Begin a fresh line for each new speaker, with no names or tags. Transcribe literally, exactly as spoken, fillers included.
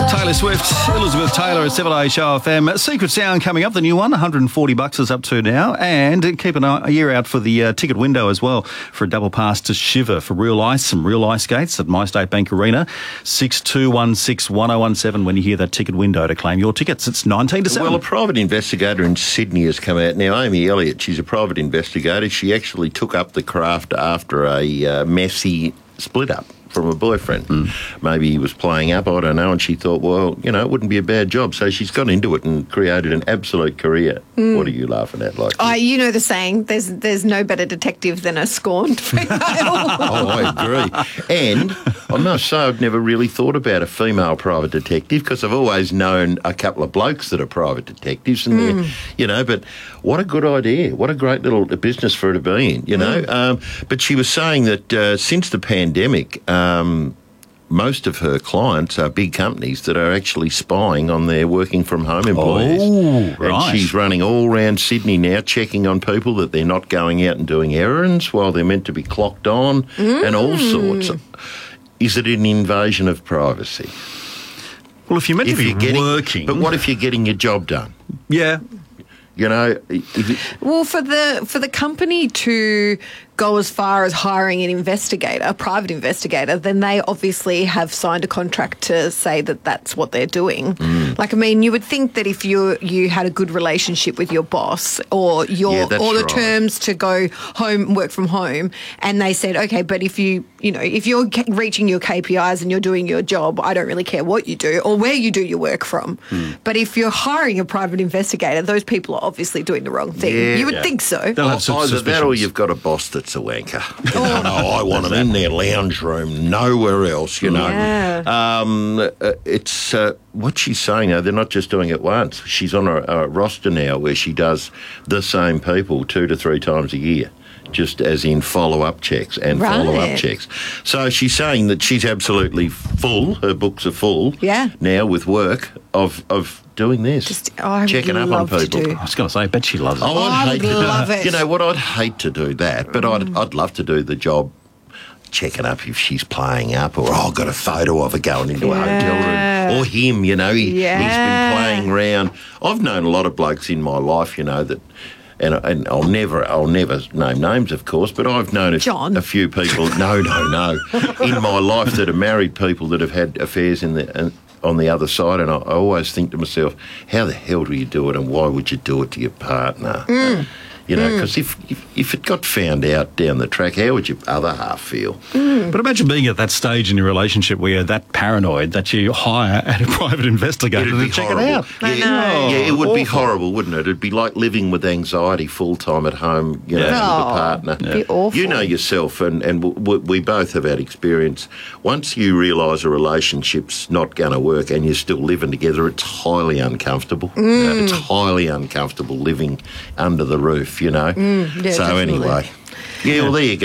Taylor Swift, Elizabeth Taylor at seven A Show F M. Secret Sound coming up, the new one, one hundred forty bucks is up to now. And keep an eye, a year out for the uh, ticket window as well for a double pass to Shiver for real ice, some real ice skates at My State Bank Arena. six two one six one oh one seven when you hear that ticket window to claim your tickets. It's nineteen to seven.
Well, a private investigator in Sydney has come out. Now, Amy Elliott, she's a private investigator. She actually took up the craft after a uh, messy split-up from a boyfriend. Mm. Maybe he was playing up, I don't know, and she thought, well, you know, it wouldn't be a bad job. So she's got into it and created an absolute career. Mm. What are you laughing at? Like,
oh, you know the saying, there's there's no better detective than a scorned female.
Oh, I agree. And I must say, I've never really thought about a female private detective because I've always known a couple of blokes that are private detectives, and mm. they're, you know, but what a good idea. What a great little business for her to be in, you know. Mm. Um, but she was saying that uh, since the pandemic, Um, most of her clients are big companies that are actually spying on their working from home employees.
Oh, right.
And she's running all around Sydney now, checking on people that they're not going out and doing errands while they're meant to be clocked on mm. and all sorts. Is it an invasion of privacy?
Well, if you're meant
if
to be
getting,
working...
But what if you're getting your job done?
Yeah.
You know... If it,
well, for the for the company to go as far as hiring an investigator, a private investigator, then they obviously have signed a contract to say that that's what they're doing. Mm. Like, I mean, you would think that if you you had a good relationship with your boss or your
yeah, that's
or the
right.
terms to go home, work from home, and they said, okay, but if you, you know, if you're reaching your K P Is and you're doing your job, I don't really care what you do or where you do your work from. Mm. But if you're hiring a private investigator, those people are obviously doing the wrong thing.
Yeah.
You would
Yeah.
think so.
They'll have some
Either that or
suspicions.
you've got a boss that's a wanker. You know, no, I want them in their lounge room, nowhere else, you know.
Yeah.
Um, uh, it's uh, what she's saying now, they're not just doing it once. She's on a, a roster now where she does the same people two to three times a year, just as in follow-up checks and
Right.
follow-up checks. So she's saying that she's absolutely full, her books are full
Yeah.
now with work of of doing this,
Just, oh, I would
checking up on
love to
people.
do.
I was going to say, I bet she loves it.
Oh,
Oh, I
I'd
would
hate to
love
do,
it.
You know what? I'd hate to do that, but
Mm.
I'd I'd love to do the job, checking up if she's playing up, or oh, I've got a photo of her going into
Yeah.
a hotel room, or him. You know, he,
Yeah.
he's been playing around. I've known a lot of blokes in my life, you know that. And, and I'll never, I'll never name names, of course, but I've known a,
John.
a few people. No, no, no, in my life that are married people that have had affairs in the uh, on the other side, and I, I always think to myself, how the hell do you do it, and why would you do it to your partner?
Mm.
You know, because mm. if, if if it got found out down the track, how would your other half feel?
Mm.
But imagine being at that stage in your relationship where you're that paranoid that you hire a private investigator
It'd
to
be
check
horrible.
it out.
I
Yeah,
know.
yeah, it would be
Awful.
horrible, wouldn't it? It'd be like living with anxiety full time at home, you know,
Yeah.
with
Oh,
a partner.
it'd be awful.
You know yourself, and, and w- w- we both have had experience. Once you realise a relationship's not going to work and you're still living together, it's highly uncomfortable.
Mm.
It's highly uncomfortable living under the roof, you know.
Mm, yeah,
so
definitely.
anyway, yeah, well, there you go.